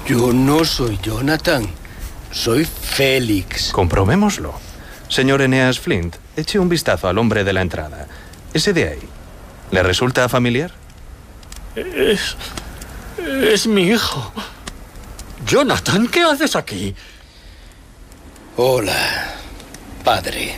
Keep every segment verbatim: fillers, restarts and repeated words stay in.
Yo no soy Jonathan. Soy Félix. Comprobémoslo. Señor Eneas Flint, eche un vistazo al hombre de la entrada. Ese de ahí. ¿Le resulta familiar? Es... es mi hijo. Jonathan, ¿qué haces aquí? Hola, padre.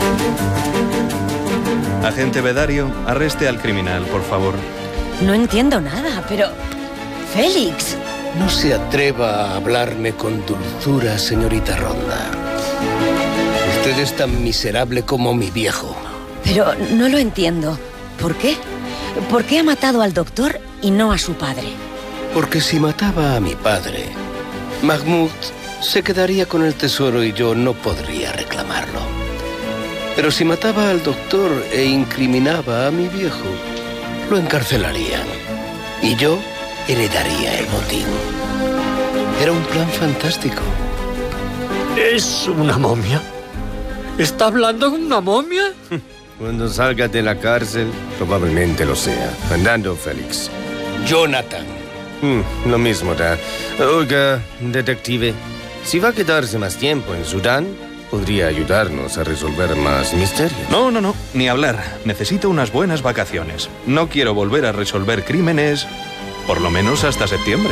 Agente Bedario, arreste al criminal, por favor. No entiendo nada, pero... Félix. No se atreva a hablarme con dulzura, señorita Ronda. Usted es tan miserable como mi viejo. Pero no lo entiendo. ¿Por qué? ¿Por qué ha matado al doctor y no a su padre? Porque si mataba a mi padre, Mahmoud se quedaría con el tesoro y yo no podría reclamarlo. Pero si mataba al doctor e incriminaba a mi viejo, lo encarcelarían. Y yo heredaría el botín. Era un plan fantástico. ¿Es una momia? ¿Está hablando con una momia? Cuando salga de la cárcel, probablemente lo sea. Andando, Félix. Jonathan. Mm, lo mismo da. Oiga, detective, si va a quedarse más tiempo en Sudán, podría ayudarnos a resolver más misterios. No, no, no, ni hablar. Necesito unas buenas vacaciones. No quiero volver a resolver crímenes, por lo menos hasta septiembre.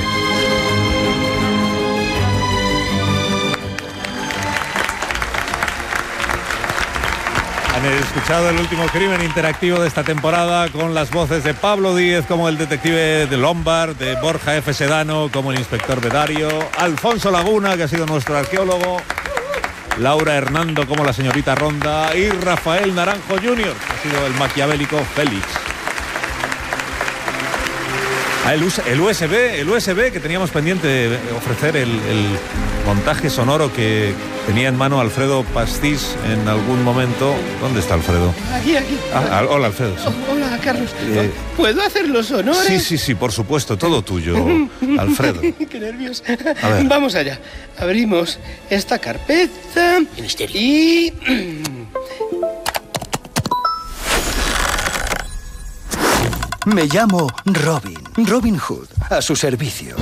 Han escuchado el último crimen interactivo de esta temporada con las voces de Pablo Díez como el detective de Lombard, de Borja F. Sedano como el inspector Bedario, Alfonso Laguna, que ha sido nuestro arqueólogo, Laura Hernando como la señorita Ronda y Rafael Naranjo junior, que ha sido el maquiavélico Félix. Ah, el, el U S B, el U S B que teníamos pendiente de ofrecer el, el montaje sonoro que tenía en mano Alfredo Pastís en algún momento. ¿Dónde está Alfredo? Aquí, aquí. Ah, hola, Alfredo. Sí. Oh, hola, Carlos. Eh, ¿Puedo hacer los honores? Sí, sí, sí, por supuesto, todo tuyo, Alfredo. Qué nervios. A ver. Vamos allá. Abrimos esta carpeta. Ministerio. Y... Me llamo Robin. Robin Hood, a su servicio.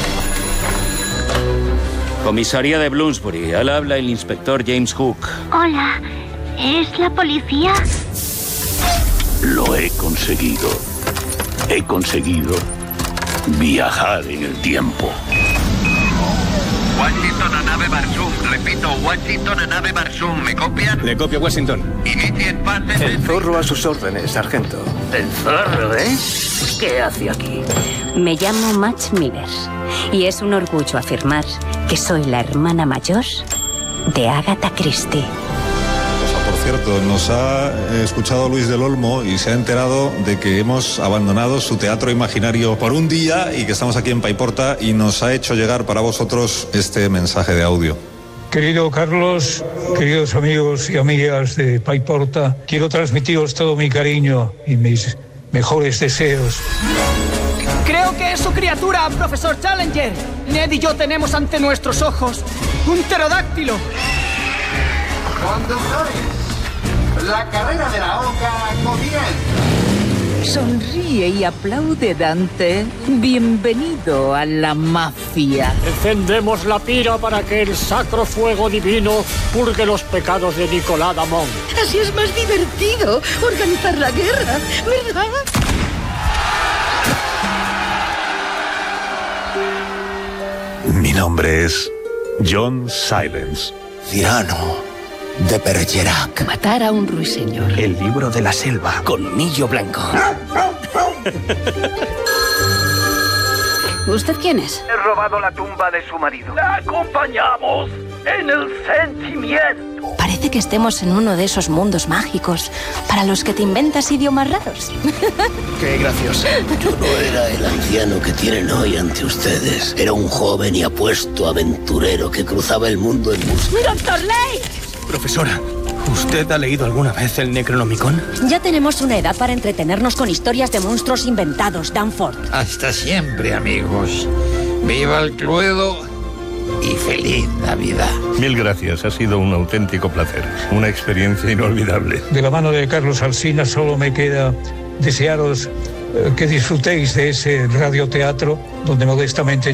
Comisaría de Bloomsbury. Al habla el inspector James Hook. Hola, ¿es la policía? Lo he conseguido. He conseguido viajar en el tiempo. Washington a nave Barsum. Repito, Washington a nave Barsum. ¿Me copian? Le copio Washington. Inicien parte. El zorro a sus órdenes, sargento. El zorro, ¿eh? ¿Qué hace aquí? Me llamo Match Miller y es un orgullo afirmar que soy la hermana mayor de Agatha Christie. Por cierto, nos ha escuchado Luis del Olmo y se ha enterado de que hemos abandonado su teatro imaginario por un día y que estamos aquí en Paiporta y nos ha hecho llegar para vosotros este mensaje de audio. Querido Carlos, queridos amigos y amigas de Paiporta, quiero transmitiros todo mi cariño y mis mejores deseos. Creo que es su criatura, profesor Challenger. Ned y yo tenemos ante nuestros ojos un pterodáctilo. Conductores, la carrera de la oca comienza. Sonríe y aplaude, Dante. Bienvenido a la mafia. Encendemos la pira para que el sacro fuego divino purgue los pecados de Nicolás Damón. Así es más divertido organizar la guerra, ¿verdad? Mi nombre es John Silence. Cyrano de Bergerac. Matar a un ruiseñor. El libro de la selva. Colmillo blanco. ¿Usted quién es? He robado la tumba de su marido. La acompañamos en el sentimiento. Parece que estemos en uno de esos mundos mágicos para los que te inventas idiomas raros. Qué gracioso. Yo no era el anciano que tienen hoy ante ustedes. Era un joven y apuesto aventurero que cruzaba el mundo en busca. ¡Doctor Lake! Profesora, ¿usted ha leído alguna vez el Necronomicon? Ya tenemos una edad para entretenernos con historias de monstruos inventados, Danforth. Hasta siempre, amigos. Viva el Cluedo y feliz Navidad. Mil gracias, ha sido un auténtico placer. Una experiencia inolvidable. De la mano de Carlos Alsina solo me queda desearos eh, que disfrutéis de ese radioteatro donde modestamente